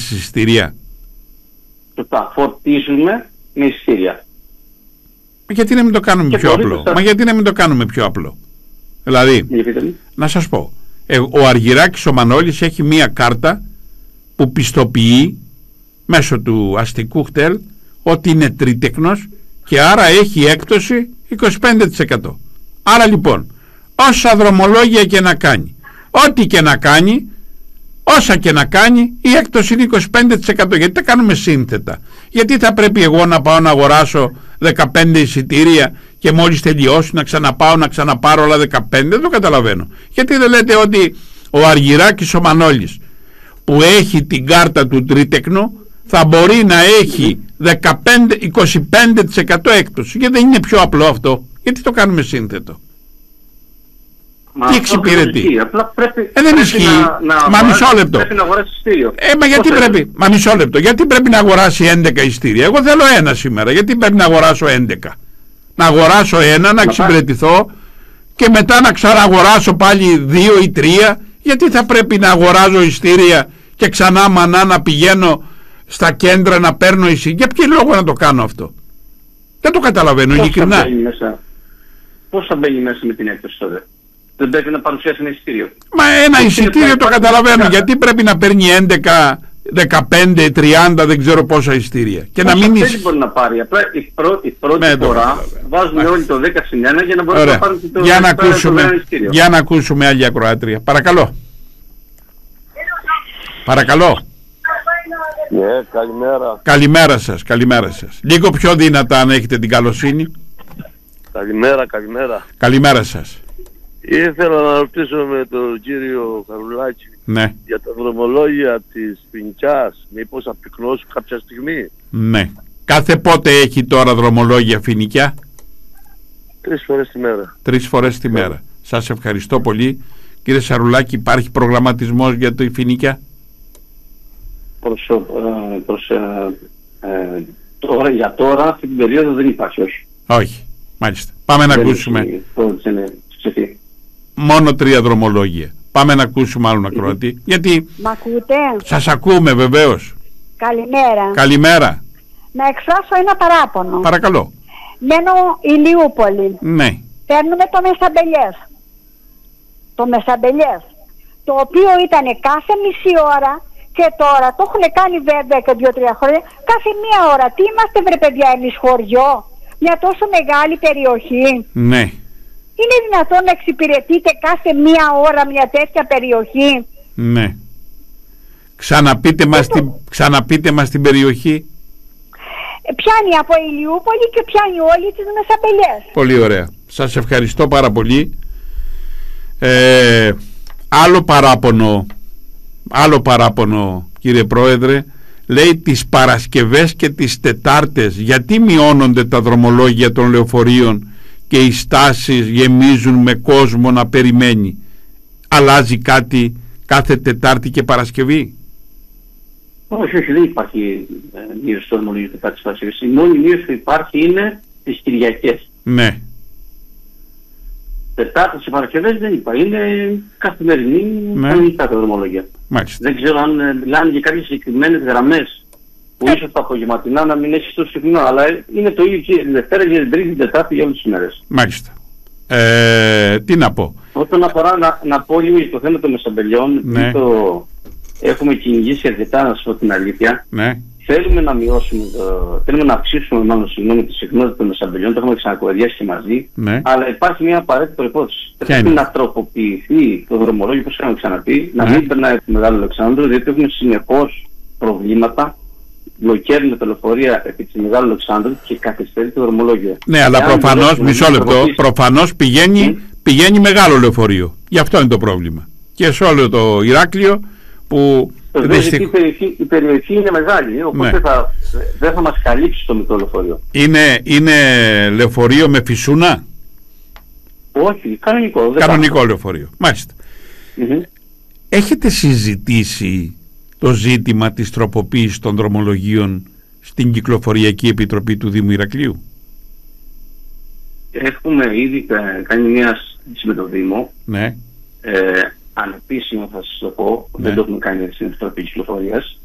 αγοράσεις εισιτήρια? Σωστά. Φορτίζουμε με εισιτήρια. Γιατί να μην το κάνουμε πιο απλό? Μα γιατί να μην το κάνουμε πιο απλό? Δηλαδή, να σας πω, ο Αργυράκης ο Μανώλης έχει μία κάρτα που πιστοποιεί μέσω του αστικού χτέλ ότι είναι τρίτεκνος και άρα έχει έκπτωση 25%. Άρα λοιπόν, όσα δρομολόγια και να κάνει, ό,τι και να κάνει, όσα και να κάνει, η έκπτωση είναι 25%. Γιατί τα κάνουμε σύνθετα? Γιατί θα πρέπει εγώ να πάω να αγοράσω 15 εισιτήρια και μόλις τελειώσει να ξαναπάω να ξαναπάρω όλα 15? Δεν το καταλαβαίνω. Γιατί δεν λέτε ότι ο Αργυράκης ο Μανώλης που έχει την κάρτα του τρίτεκνου θα μπορεί να έχει 25% έκπτωση? Γιατί δεν είναι πιο απλό αυτό? Γιατί το κάνουμε σύνθετο? Τι εξυπηρετεί? Απλά πρέπει, δεν ισχύει. Μα μισό λεπτό. Πρέπει να αγοράσει εισιτήριο. Μα γιατί πρέπει? Μα μισό λεπτό. Γιατί πρέπει να αγοράσει 11 εισιτήρια? Εγώ θέλω ένα σήμερα. Γιατί πρέπει να αγοράσω 11? Να αγοράσω ένα, να εξυπηρετηθώ και μετά να ξαναγοράσω πάλι 2 ή 3? Γιατί θα πρέπει να αγοράζω εισιτήρια και ξανά μανά να πηγαίνω στα κέντρα να παίρνω εισιτήρια? Για ποιο λόγο να το κάνω αυτό? Δεν το καταλαβαίνω ειλικρινά. Πώς θα μπαίνει μέσα με την έκπτωση τότε? Δεν πρέπει να παρουσιάσει ένα εισιτήριο? Μα ένα εισιτήριο το καταλαβαίνω. Γιατί πρέπει να παίρνει 11, 15, 30, δεν ξέρω πόσα εισιτήρια? Και να μην μπορεί να πάρει. Απλά η πρώτη φορά βάζουμε όλοι το 10 συν 1 για να μπορούμε να πάρουμε το εισιτήριο. Για να ακούσουμε άλλη ακροάτρια. Παρακαλώ. Παρακαλώ. Καλημέρα. Καλημέρα σας, καλημέρα σας. Λίγο πιο δυνατά αν έχετε την καλοσύνη. Καλημέρα. Καλημέρα σας. Ήθελα να ρωτήσω με τον κύριο Χαρουλάκη για τα δρομολόγια της Φοινικιάς. Μήπως θα πυκνώσουν κάποια στιγμή? Ναι. Κάθε πότε έχει τώρα δρομολόγια Φοινικιά? 3 φορές τη μέρα. 3 φορές τη μέρα. Σας ευχαριστώ πολύ. Κύριε Σαρουλάκη, υπάρχει προγραμματισμός για το Φοινικιά? Για τώρα, αυτή την περίοδο δεν υπάρχει, όχι. Όχι, μάλιστα. Πάμε να ακούσουμε. Μόνο 3 δρομολόγια. Πάμε να ακούσουμε άλλον ακροατή. Γιατί μ' ακούτε? Σας ακούμε βεβαίως. Καλημέρα. Καλημέρα. Να εκφράσω ένα παράπονο. Παρακαλώ. Μένω Ηλιούπολη. Ναι. Παίρνουμε το Μεσαμπελιές. Το Μεσαμπελιές, το οποίο ήταν κάθε μισή ώρα και τώρα το έχουν κάνει βέβαια και 2-3 χρόνια κάθε μία ώρα. Τι είμαστε βρε παιδιά εμείς, χωριό? Μια τόσο μεγάλη περιοχή? Ναι. Είναι δυνατόν να εξυπηρετείτε κάθε μία ώρα μια τέτοια περιοχή? Ναι. Ξαναπείτε μας την περιοχή. Πιάνει από Ηλιούπολη και πιάνει όλη τις Μεσαμπελιές. Πολύ ωραία. Σας ευχαριστώ πάρα πολύ. Άλλο παράπονο κύριε Πρόεδρε, λέει τις Παρασκευές και τις Τετάρτες γιατί μειώνονται τα δρομολόγια των λεωφορείων και οι στάσεις γεμίζουν με κόσμο να περιμένει? Αλλάζει κάτι κάθε Τετάρτη και Παρασκευή? Όχι, δεν υπάρχει μείωση των δρομολόγιων Τετάρτης και Παρασκευής. Η μόνη μείωση που υπάρχει είναι τις Κυριακές. Ναι. Τετάρτες και Παρασκευές δεν υπάρχει. Είναι καθημερινή κανονικά τα δρομολόγια. Μάλιστα. Δεν ξέρω αν μιλάνε για κάποιες συγκεκριμένες γραμμές που ίσως τα απογευματινά να μην έχει τόσο συχνό, αλλά είναι το ίδιο και Δευτέρα και την Τρίτη, την Τετάρτη για όλες τις ημέρες. Μάλιστα. Τι να πω. Όσον αφορά να πω λίγο το θέμα των Μεσαμπελιών, έχουμε κυνηγήσει αρκετά, να σας πω την αλήθεια. Ναι. Θέλουμε να μειώσουμε, θέλουμε να αυξήσουμε τη συχνότητα των Μεσαμπελιών, το έχουμε ξανακουβεντιάσει και μαζί, αλλά υπάρχει μια απαραίτητη προϋπόθεση. Πρέπει να τροποποιηθεί το δρομολόγιο, όπως είχαμε ξαναπεί, να μην περνάει από το Μεγάλο Αλεξάνδρου, διότι έχουμε συνεχώς προβλήματα. Μπλοκέρνει τα λεωφορεία επί της Μεγάλου Αλεξάνδρου και καθυστερεί το δρομολόγιο. Ναι, αλλά προφανώς, μισό λεπτό, προφανώς πηγαίνει μεγάλο λεωφορείο. Γι' αυτό είναι το πρόβλημα. Και σε όλο το Ηράκλειο που η περιοχή είναι μεγάλη, οπότε δεν θα μας καλύψει το μικρό λεωφορείο. Είναι λεωφορείο με φυσούνα? Όχι, κανονικό. Κανονικό λεωφορείο, μάλιστα. Έχετε συζητήσει το ζήτημα της τροποποίησης των δρομολογίων στην Κυκλοφοριακή Επιτροπή του Δήμου Ηρακλείου? Έχουμε ήδη κάνει μια συζήτηση με τον Δήμο. Ναι. Ανεπίσημα θα σας το πω, δεν το έχουμε κάνει στην Επιτροπή Κυκλοφορίας.